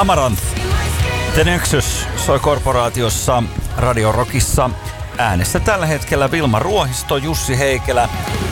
Amaranth. The Nexus soi korporaatiossa Radio Rockissa. Äänessä tällä hetkellä Vilma Ruohisto, Jussi Heikelä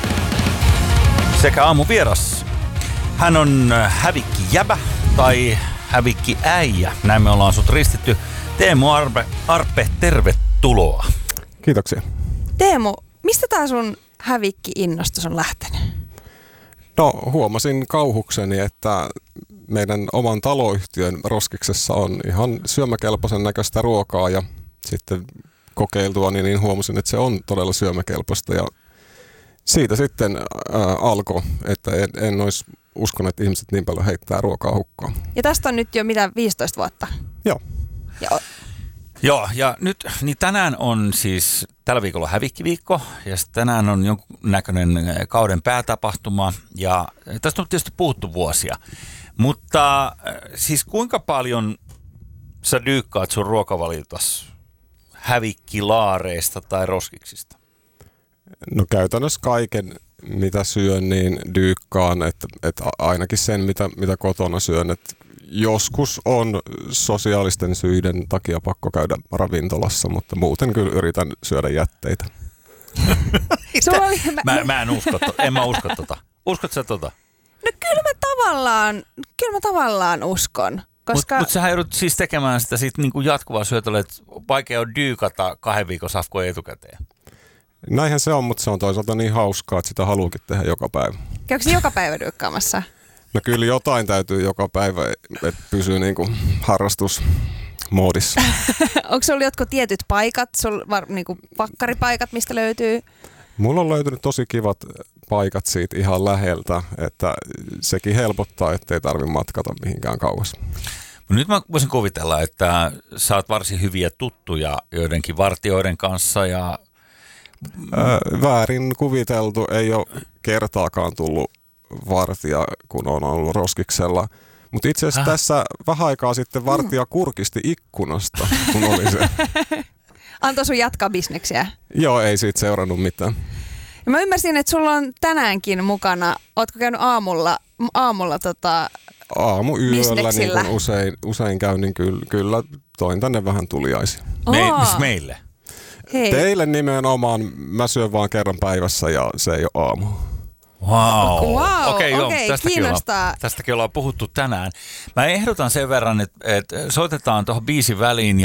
sekä aamuvieras. Hän on hävikki jäbä tai hävikki äijä. Näin me ollaan sut ristitty. Teemu Arpe, tervetuloa. Kiitoksia. Teemu, mistä tää sun hävikki-innostus on lähtenyt? No, huomasin kauhukseni, että meidän oman taloyhtiön roskiksessa on ihan syömäkelpoisen näköistä ruokaa ja sitten kokeiltua niin huomasin, että se on todella syömäkelpoista ja siitä sitten alkoi, että en olisi uskonut, että ihmiset niin paljon heittää ruokaa hukkaan. Ja tästä on nyt jo 15 vuotta? Joo. Joo, ja nyt niin tänään on siis tällä viikolla hävikkiviikko ja tänään on jonkunnäköinen kauden päätapahtuma ja tästä on tietysti puhuttu vuosia. Mutta siis kuinka paljon sä dyykkaat sun ruokavaliotas hävikkilaareista tai roskiksista? No käytännössä kaiken, mitä syön, niin dyykkaan, että ainakin sen, mitä kotona syön. Että joskus on sosiaalisten syiden takia pakko käydä ravintolassa, mutta muuten kyllä yritän syödä jätteitä. Mä en usko, en mä usko tota. Uskotko sä tota? No kyllä mä tavallaan uskon. Koska... Mutta sähän joudut siis tekemään sitä siitä niinku jatkuvaa syötöllä, että vaikea on dyykata 2 viikon safkoja etukäteen. Näinhän se on, mutta se on toisaalta niin hauskaa, että sitä haluukin tehdä joka päivä. Käykö se joka päivä dyykkaamassa? No kyllä jotain täytyy joka päivä, että pysyy niinku harrastusmoodissa. Onko sulla jotkut tietyt paikat, niinku pakkaripaikat, mistä löytyy? Mulla on löytynyt tosi kivat paikat siitä ihan läheltä, että sekin helpottaa, ettei tarvitse matkata mihinkään kauas. Nyt mä voisin kuvitella, että sä oot varsin hyviä tuttuja joidenkin vartijoiden kanssa ja... Väärin kuviteltu, ei ole kertaakaan tullut vartija, kun on ollut roskiksella. Mutta itse asiassa tässä vähän aikaa sitten vartija kurkisti ikkunasta, kun oli se. Antoi sun jatkaa bisneksiä? Joo, ei siitä seurannut mitään. Ja mä ymmärsin, että sulla on tänäänkin mukana, ootko käynyt aamulla Aamuyöllä, niin kuin usein käyn, niin kyllä toin tänne vähän tuliaisia. Meille? Hei. Teille nimenomaan, mä syön vaan kerran päivässä ja se ei ole aamu. Wow. Okei, kiinnostaa. Tästäkin ollaan puhuttu tänään. Mä ehdotan sen verran, että soitetaan tuohon biisin väliin